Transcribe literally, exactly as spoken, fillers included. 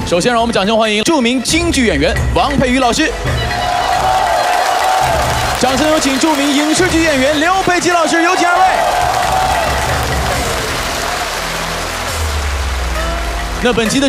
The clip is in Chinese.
首先，让我们掌声欢迎著名京剧演员王佩瑜老师。掌声有请著名影视剧演员刘佩琦老师，有请二位。那本期的